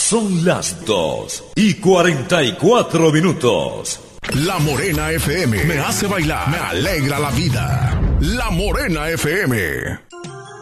Son las 2:44. La Morena FM me hace bailar, me alegra la vida. La Morena FM.